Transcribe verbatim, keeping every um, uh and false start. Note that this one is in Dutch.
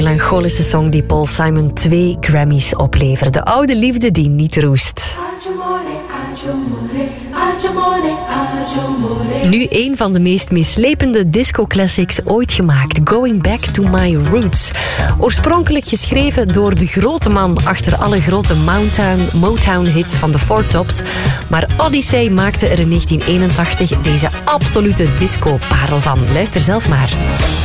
melancholische song die Paul Simon twee Grammys opleverde. De oude liefde die niet roest. Nu een van de meest mislepende disco-classics ooit gemaakt. Going Back to My Roots. Oorspronkelijk geschreven door de grote man achter alle grote Motown, Motown-hits van de Four Tops. Maar Odyssey maakte er in negentien eenentachtig deze absolute disco-parel van. Luister zelf maar.